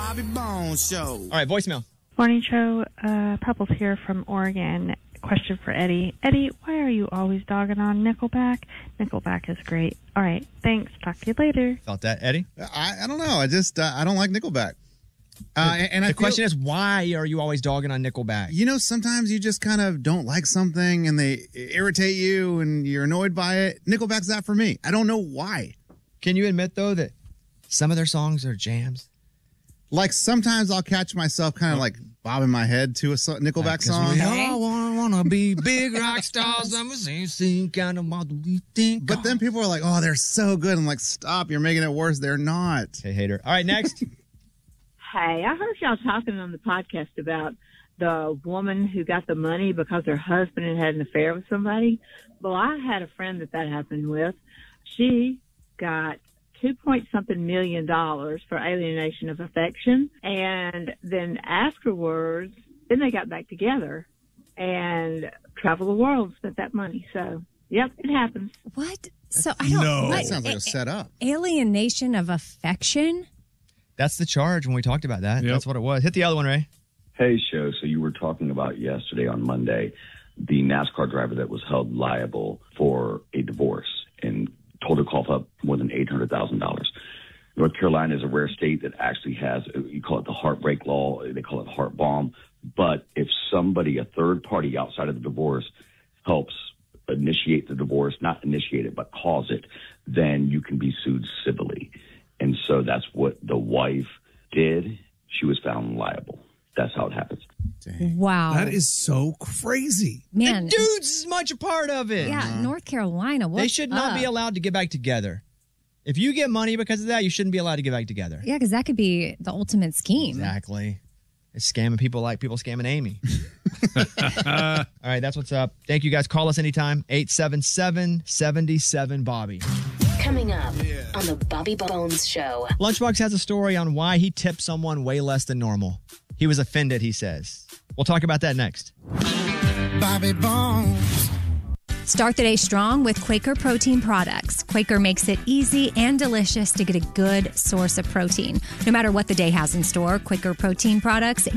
Bobby Bones Show. All right, voicemail. Morning show. Pebbles here from Oregon. Question for Eddie. Eddie, why are you always dogging on Nickelback? Nickelback is great. All right, thanks. Talk to you later. Felt that, Eddie? I don't know. I just I don't like Nickelback. The question is, why are you always dogging on Nickelback? You know, sometimes you just kind of don't like something and they irritate you and you're annoyed by it. Nickelback's that for me. I don't know why. Can you admit, though, that some of their songs are jams? Like, sometimes I'll catch myself kind of like bobbing my head to a Nickelback song. We all wanna be big rock stars. I'm a same kind of model we think. But then people are like, oh, they're so good. I'm like, stop, you're making it worse. They're not. Hey, hater. All right, next. Hey, I heard y'all talking on the podcast about the woman who got the money because her husband had an affair with somebody. Well, I had a friend that happened with. She got $2-something million for alienation of affection. And then afterwards, then they got back together and traveled the world, spent that money. So, yep, it happens. What? So I don't know. That sounds like a setup. Alienation of affection? That's the charge when we talked about that. Yep. That's what it was. Hit the other one, Ray. Hey, show. So you were talking about yesterday on Monday, the NASCAR driver that was held liable for a divorce and told to cough up more than $800,000. North Carolina is a rare state that actually has, you call it the heartbreak law, they call it heart bomb. But if somebody, a third party outside of the divorce, helps initiate the divorce, not initiate it, but cause it, then you can be sued civilly. And so that's what the wife did. She was found liable. That's how it happens. Dang. Wow. That is so crazy. Man. The dude's as much a part of it. Yeah, North Carolina. They should not be allowed to get back together. If you get money because of that, you shouldn't be allowed to get back together. Yeah, because that could be the ultimate scheme. Exactly. It's scamming people like people scamming Amy. All right, that's what's up. Thank you guys. Call us anytime. 877-77-BOBBY. Coming up on the Bobby Bones Show. Lunchbox has a story on why he tipped someone way less than normal. He was offended, he says. We'll talk about that next. Bobby Bones. Start the day strong with Quaker protein products. Quaker makes it easy and delicious to get a good source of protein. No matter what the day has in store, Quaker protein products